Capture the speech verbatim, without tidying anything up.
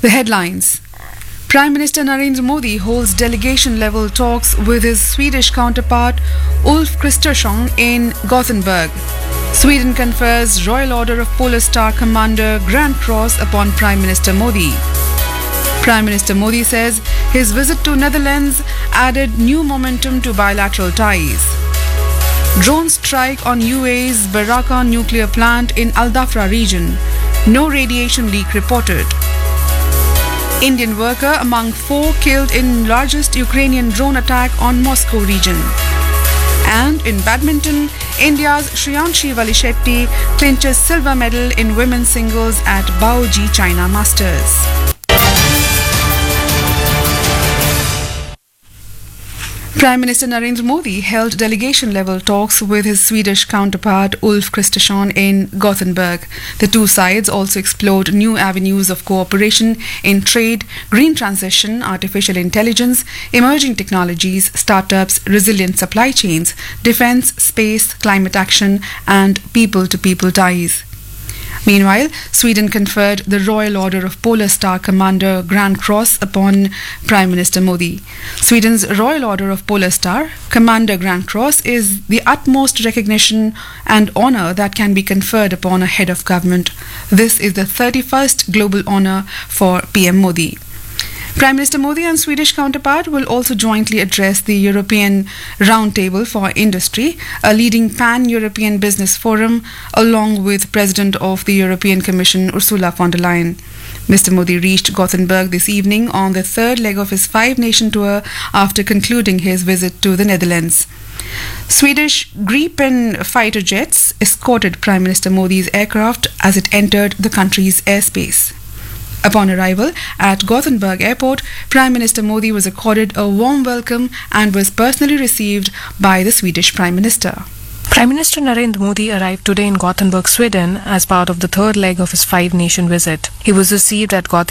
The headlines. Prime Minister Narendra Modi holds delegation-level talks with his Swedish counterpart Ulf Kristersson in Gothenburg. Sweden confers Royal Order of Polar Star Commander Grand Cross upon Prime Minister Modi. Prime Minister Modi says his visit to Netherlands added new momentum to bilateral ties. Drone strike on U A's Baraka nuclear plant in Al Dhafra region. No radiation leak reported. Indian worker among four killed in largest Ukrainian drone attack on Moscow region. And in badminton, India's Shreyanshi Valishetty clinches silver medal in women's singles at Baoji China Masters. Prime Minister Narendra Modi held delegation-level talks with his Swedish counterpart Ulf Kristersson in Gothenburg. The two sides also explored new avenues of cooperation in trade, green transition, artificial intelligence, emerging technologies, startups, resilient supply chains, defense, space, climate action, and people-to-people ties. Meanwhile, Sweden conferred the Royal Order of Polar Star Commander Grand Cross upon Prime Minister Modi. Sweden's Royal Order of Polar Star Commander Grand Cross is the utmost recognition and honor that can be conferred upon a head of government. This is the thirty-first global honor for P M Modi. Prime Minister Modi and Swedish counterpart will also jointly address the European Roundtable for Industry, a leading pan-European business forum, along with President of the European Commission Ursula von der Leyen. Mister Modi reached Gothenburg this evening on the third leg of his five-nation tour after concluding his visit to the Netherlands. Swedish Gripen fighter jets escorted Prime Minister Modi's aircraft as it entered the country's airspace. Upon arrival at Gothenburg Airport, Prime Minister Modi was accorded a warm welcome and was personally received by the Swedish Prime Minister. Prime Minister Narendra Modi arrived today in Gothenburg, Sweden as part of the third leg of his five-nation visit. He was received at Gothenburg